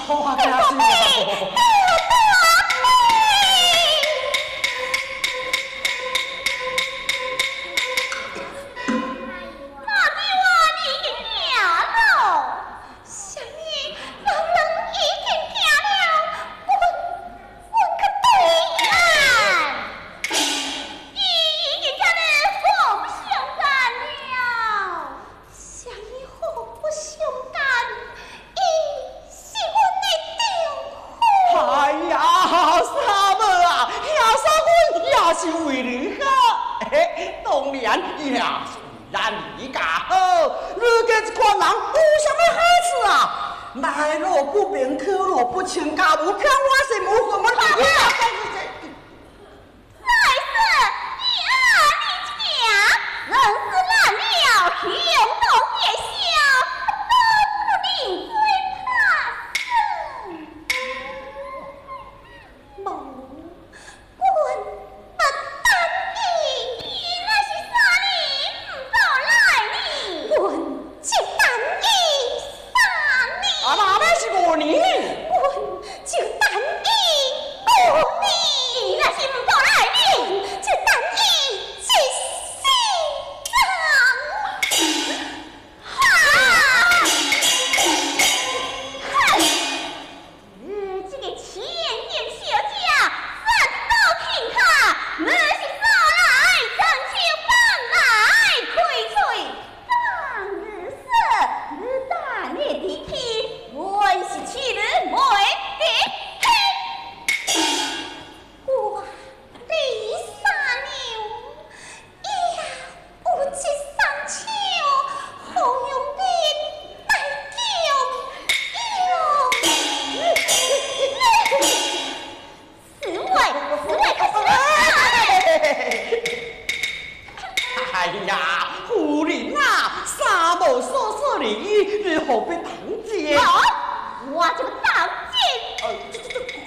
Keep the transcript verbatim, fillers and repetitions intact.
我真是。来路不明，去路不清，家无偏我是无什么理由。 再是你啊，你强，人是烂了，雄动也消，不令归怕死。某棍不单意，那是啥哩？不走来哩，棍就单意啥哩？ 啊，那那是五年。 棍就单意五年，那是不走来哩，就单意一心肠。哈！哼！你这个千金小姐，三刀平卡，你是啥来？张秋本来亏吹，当日色，你大你的天，我是去你妹的嘿。我李三娘，也有七三秋，好用的大叫用。此位，此位可是哎呀，夫人啊，三无所说礼，你何必当真？ 好，我就当真。 呃，这这这。